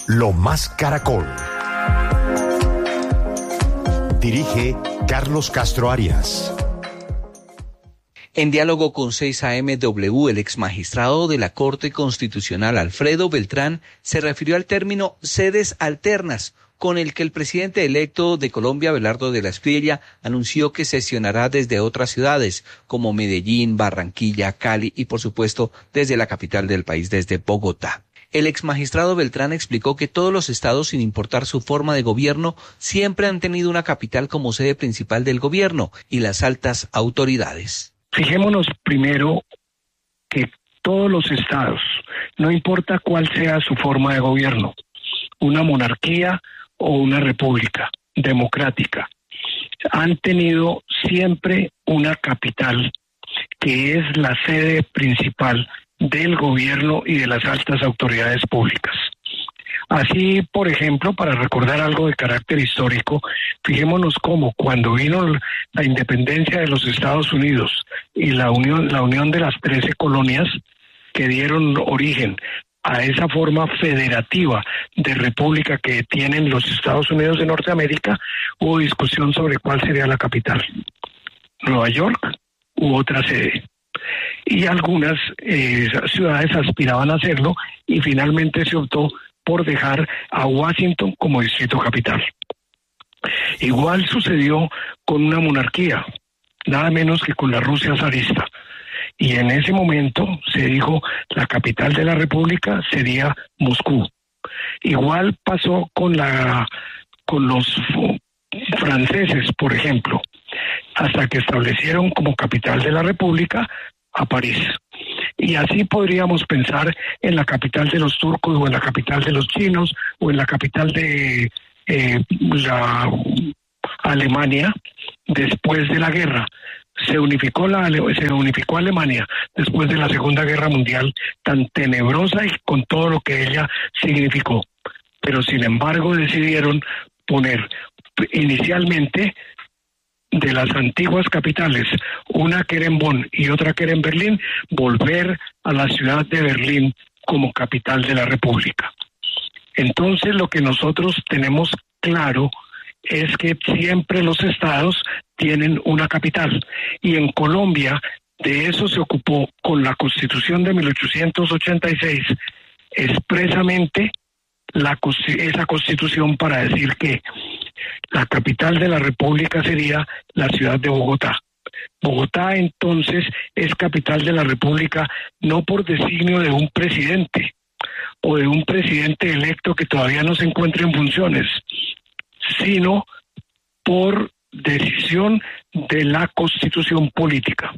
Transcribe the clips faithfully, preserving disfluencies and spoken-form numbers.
Lo Más Caracol. Dirige Carlos Castro Arias. En diálogo con seis A M W, el exmagistrado de la Corte Constitucional Alfredo Beltrán se refirió al término sedes alternas, con el que el presidente electo de Colombia, Abelardo de la Espriella, anunció que sesionará desde otras ciudades como Medellín, Barranquilla, Cali y, por supuesto, desde la capital del país, desde Bogotá. El exmagistrado Beltrán explicó que todos los estados, sin importar su forma de gobierno, siempre han tenido una capital como sede principal del gobierno y las altas autoridades. Fijémonos primero que todos los estados, no importa cuál sea su forma de gobierno, una monarquía o una república democrática, han tenido siempre una capital que es la sede principal del gobierno y de las altas autoridades públicas. Así, por ejemplo, para recordar algo de carácter histórico, fijémonos cómo cuando vino la independencia de los Estados Unidos y la unión, la unión de las trece colonias que dieron origen a esa forma federativa de república que tienen los Estados Unidos de Norteamérica, hubo discusión sobre cuál sería la capital. Nueva York u otra sede. Y algunas eh, ciudades aspiraban a hacerlo y finalmente se optó por dejar a Washington como distrito capital. Igual sucedió con una monarquía, nada menos que con la Rusia zarista. Y en ese momento se dijo la capital de la república sería Moscú. Igual pasó con la con los franceses, por ejemplo, hasta que establecieron como capital de la república a París. Y así podríamos pensar en la capital de los turcos o en la capital de los chinos o en la capital de eh, la Alemania después de la guerra. Se unificó la se unificó Alemania después de la Segunda Guerra Mundial, tan tenebrosa y con todo lo que ella significó. Pero sin embargo decidieron poner inicialmente de las antiguas capitales, una que era en Bonn y otra que era en Berlín, volver a la ciudad de Berlín como capital de la República. Entonces lo que nosotros tenemos claro es que siempre los estados tienen una capital, y en Colombia de eso se ocupó con la Constitución de mil ochocientos ochenta y seis expresamente la, esa Constitución para decir que la capital de la República sería la ciudad de Bogotá. Bogotá entonces es capital de la República no por designio de un presidente o de un presidente electo que todavía no se encuentra en funciones, sino por decisión de la Constitución política.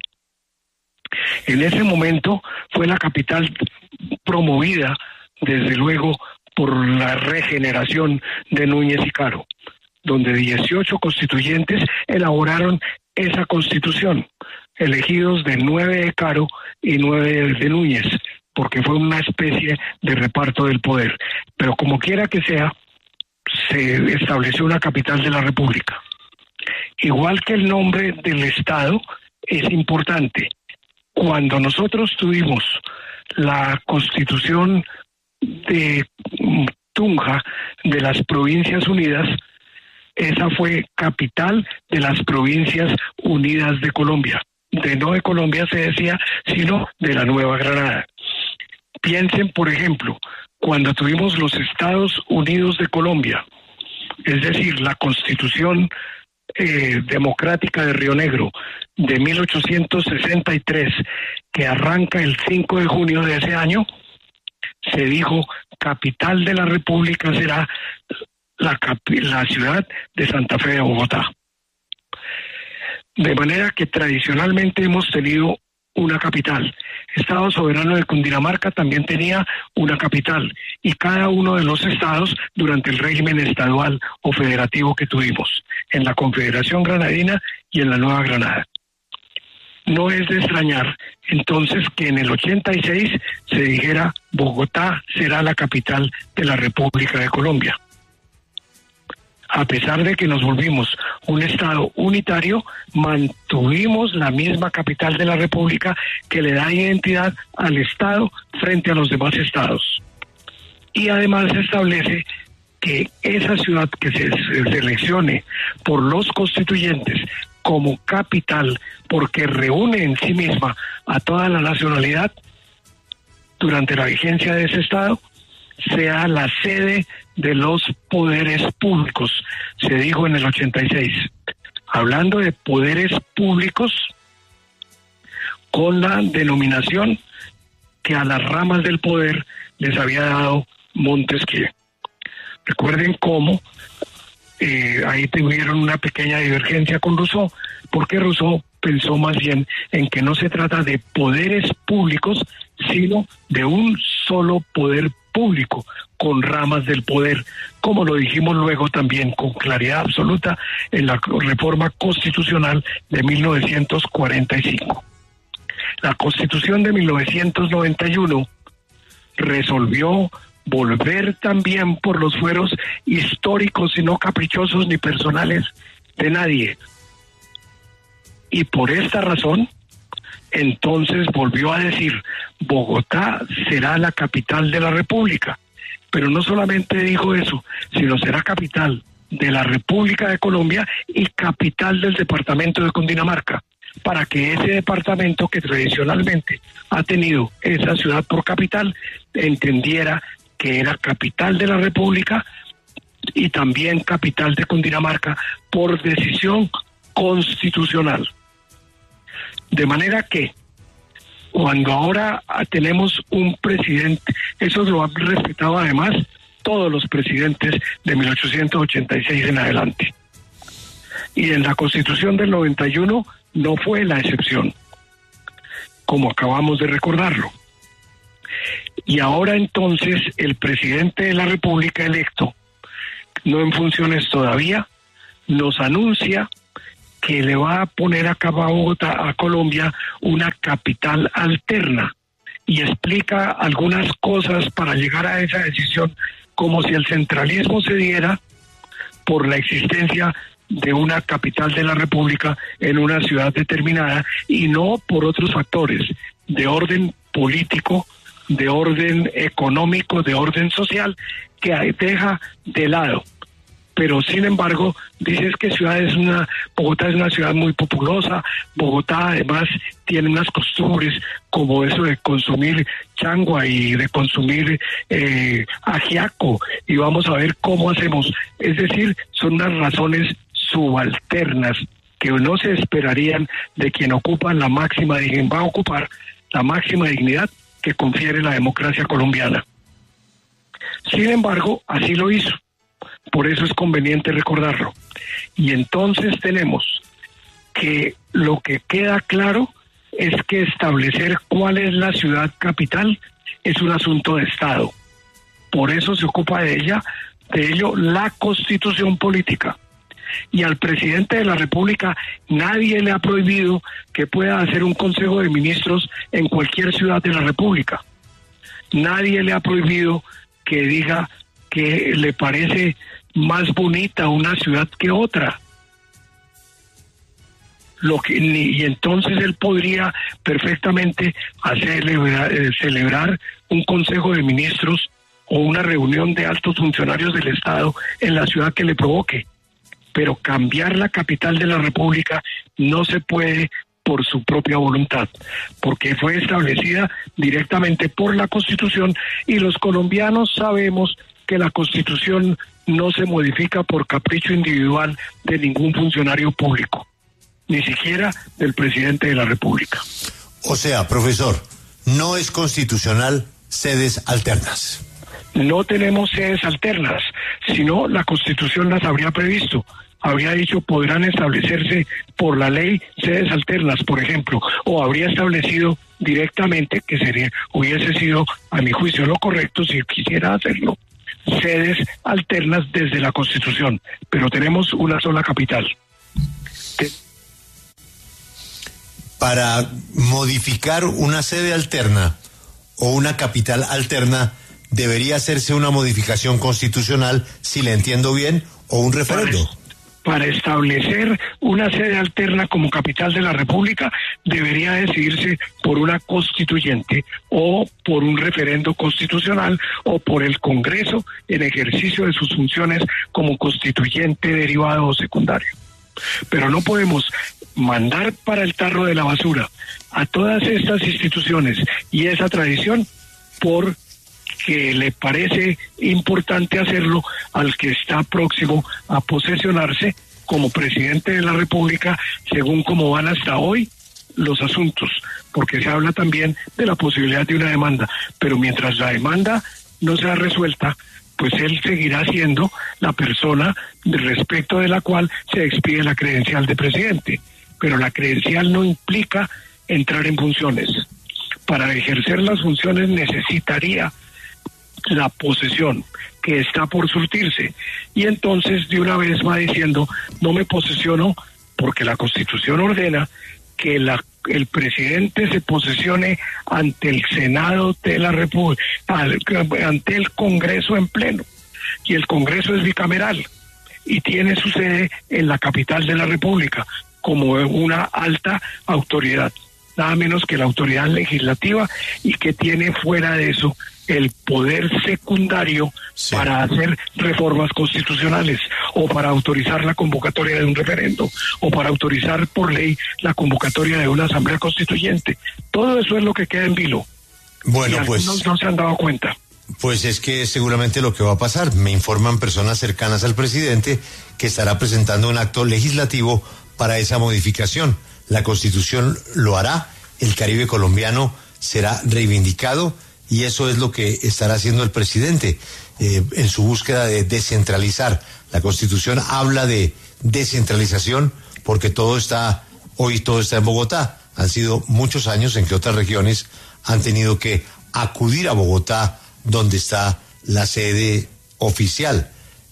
En ese momento fue la capital promovida, desde luego, por la regeneración de Núñez y Caro, donde dieciocho constituyentes elaboraron esa constitución, elegidos de nueve de Caro y nueve de Núñez, porque fue una especie de reparto del poder. Pero como quiera que sea, se estableció una capital de la República. Igual que el nombre del Estado es importante. Cuando nosotros tuvimos la Constitución de Tunja de las Provincias Unidas, esa fue capital de las Provincias Unidas de Colombia. De no de Colombia se decía, sino de la Nueva Granada. Piensen, por ejemplo, cuando tuvimos los Estados Unidos de Colombia, es decir, la Constitución eh, Democrática de Río Negro de mil ochocientos sesenta y tres, que arranca el cinco de junio de ese año, se dijo capital de la República será la, la ciudad de Santa Fe de Bogotá. De manera que tradicionalmente hemos tenido una capital. Estado Soberano de Cundinamarca también tenía una capital, y cada uno de los estados durante el régimen estadual o federativo que tuvimos, en la Confederación Granadina y en la Nueva Granada. No es de extrañar entonces que en el ochenta y seis se dijera Bogotá será la capital de la República de Colombia. A pesar de que nos volvimos un estado unitario, mantuvimos la misma capital de la República que le da identidad al estado frente a los demás estados. Y además se establece que esa ciudad que se seleccione por los constituyentes como capital, porque reúne en sí misma a toda la nacionalidad durante la vigencia de ese Estado, sea la sede de los poderes públicos. Se dijo en el ochenta y seis. Hablando de poderes públicos, con la denominación que a las ramas del poder les había dado Montesquieu. Recuerden cómo eh, ahí tuvieron una pequeña divergencia con Rousseau, porque Rousseau pensó más bien en que no se trata de poderes públicos, sino de un solo poder público con ramas del poder, como lo dijimos luego también con claridad absoluta en la reforma constitucional de mil novecientos cuarenta y cinco. La Constitución de mil novecientos noventa y uno resolvió volver también por los fueros históricos y no caprichosos ni personales de nadie. Y por esta razón, entonces volvió a decir, Bogotá será la capital de la República. Pero no solamente dijo eso, sino será capital de la República de Colombia y capital del departamento de Cundinamarca, para que ese departamento que tradicionalmente ha tenido esa ciudad por capital, entendiera que era capital de la República y también capital de Cundinamarca por decisión constitucional. De manera que cuando ahora tenemos un presidente, eso lo han respetado además todos los presidentes de mil ochocientos ochenta y seis en adelante. Y en la Constitución del noventa y uno no fue la excepción, como acabamos de recordarlo. Y ahora entonces el presidente de la República electo, no en funciones todavía, nos anuncia que le va a poner acá a Bogotá, a Colombia, una capital alterna, y explica algunas cosas para llegar a esa decisión, como si el centralismo se diera por la existencia de una capital de la República en una ciudad determinada y no por otros factores de orden político, de orden económico, de orden social, que deja de lado. Pero sin embargo, dices que ciudad es una, Bogotá es una ciudad muy populosa, Bogotá además tiene unas costumbres como eso de consumir changua y de consumir eh, ajiaco, y vamos a ver cómo hacemos. Es decir, son unas razones subalternas que no se esperarían de quien ocupa la máxima, va a ocupar la máxima dignidad que confiere la democracia colombiana. Sin embargo, así lo hizo. Por eso es conveniente recordarlo. Y entonces tenemos que lo que queda claro es que establecer cuál es la ciudad capital es un asunto de Estado. Por eso se ocupa de ella, de ello la Constitución política. Y al presidente de la República nadie le ha prohibido que pueda hacer un consejo de ministros en cualquier ciudad de la República. Nadie le ha prohibido que diga que le parece más bonita una ciudad que otra. Lo que, y entonces él podría perfectamente hacer, eh, celebrar un consejo de ministros o una reunión de altos funcionarios del Estado en la ciudad que le provoque. Pero cambiar la capital de la República no se puede por su propia voluntad, porque fue establecida directamente por la Constitución, y los colombianos sabemos que la Constitución no se modifica por capricho individual de ningún funcionario público, ni siquiera del presidente de la República. O sea, profesor, no es constitucional sedes alternas. No tenemos sedes alternas, sino la Constitución las habría previsto. Habría dicho, podrán establecerse por la ley sedes alternas, por ejemplo, o habría establecido directamente, que sería, hubiese sido, a mi juicio, lo correcto si quisiera hacerlo, sedes alternas desde la Constitución, pero tenemos una sola capital. Para modificar una sede alterna o una capital alterna, debería hacerse una modificación constitucional, si le entiendo bien, o un referendo. Para, para establecer una sede alterna como capital de la República debería decidirse por una constituyente o por un referendo constitucional o por el Congreso en ejercicio de sus funciones como constituyente derivado o secundario. Pero no podemos mandar para el tarro de la basura a todas estas instituciones y esa tradición por que le parece importante hacerlo al que está próximo a posesionarse como presidente de la República, según cómo van hasta hoy los asuntos, porque se habla también de la posibilidad de una demanda, pero mientras la demanda no sea resuelta, pues él seguirá siendo la persona respecto de la cual se expide la credencial de presidente, pero la credencial no implica entrar en funciones. Para ejercer las funciones necesitaría la posesión que está por surtirse y entonces de una vez va diciendo no me posesiono porque la Constitución ordena que la, el presidente se posesione ante el Senado de la República, ante el Congreso en pleno, y el Congreso es bicameral y tiene su sede en la capital de la República como una alta autoridad, nada menos que la autoridad legislativa, y que tiene fuera de eso el poder secundario sí. para hacer reformas constitucionales o para autorizar la convocatoria de un referendo o para autorizar por ley la convocatoria de una asamblea constituyente. Todo eso es lo que queda en vilo. Bueno, y pues no se han dado cuenta. Pues es que seguramente lo que va a pasar, me informan personas cercanas al presidente que estará presentando un acto legislativo para esa modificación. La Constitución lo hará, el Caribe colombiano será reivindicado y eso es lo que estará haciendo el presidente eh, en su búsqueda de descentralizar. La Constitución habla de descentralización porque todo está, hoy todo está en Bogotá. Han sido muchos años en que otras regiones han tenido que acudir a Bogotá, donde está la sede oficial.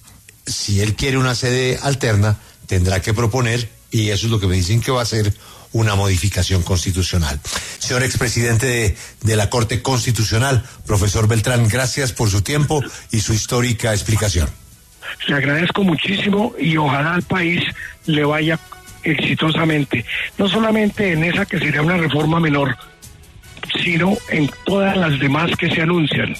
Si él quiere una sede alterna, tendrá que proponer, y eso es lo que me dicen que va a hacer, una modificación constitucional. Señor expresidente de, de la Corte Constitucional, profesor Beltrán, gracias por su tiempo y su histórica explicación. Le agradezco muchísimo y ojalá al país le vaya exitosamente, no solamente en esa que sería una reforma menor, sino en todas las demás que se anuncian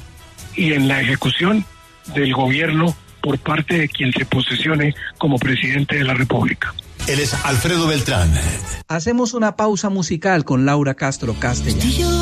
y en la ejecución del gobierno por parte de quien se posesione como presidente de la República. Él es Alfredo Beltrán. Hacemos una pausa musical con Laura Castro Castellano.